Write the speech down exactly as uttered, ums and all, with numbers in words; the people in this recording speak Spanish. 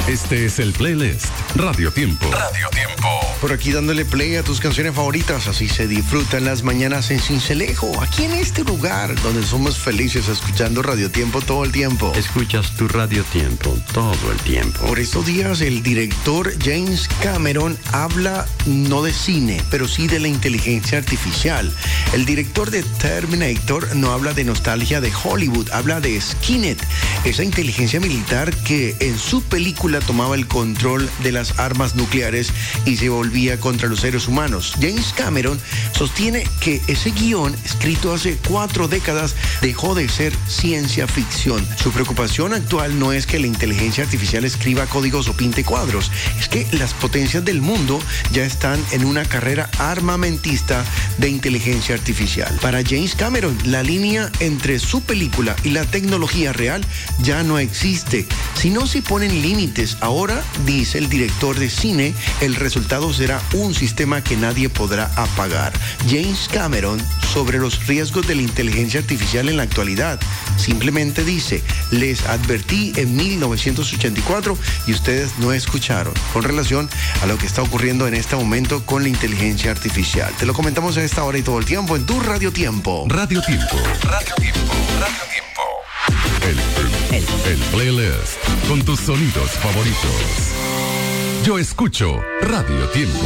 Este es el playlist Radio Tiempo. Radio Tiempo. Por aquí dándole play a tus canciones favoritas, así se disfrutan las mañanas en Sincelejo, aquí en este lugar donde somos felices escuchando Radio Tiempo todo el tiempo. Escuchas tu Radio Tiempo todo el tiempo. Por estos días el director James Cameron habla no de cine, pero sí de la inteligencia artificial. El director de Terminator no habla de nostalgia de Hollywood, habla de Skynet, esa inteligencia militar que en su película tomaba el control de las armas nucleares y se volvía contra los seres humanos. James Cameron sostiene que ese guión, escrito hace cuatro décadas, dejó de ser ciencia ficción. Su preocupación actual no es que la inteligencia artificial escriba códigos o pinte cuadros, es que las potencias del mundo ya están en una carrera armamentista de inteligencia artificial. Para James Cameron, la línea entre su película y la tecnología real ya no existe. Si no se ponen límites ahora, dice el director de cine, el resultado será un sistema que nadie podrá apagar. James Cameron sobre los riesgos de la inteligencia artificial en la actualidad. Simplemente dice, les advertí en mil novecientos ochenta y cuatro y ustedes no escucharon con relación a lo que está ocurriendo en este momento con la inteligencia artificial. Te lo comentamos a esta hora y todo el tiempo en tu Radio Tiempo. Radio Tiempo. Radio Tiempo. Radio Tiempo. El, el, el playlist con tus sonidos favoritos. Yo escucho Radio Tiempo.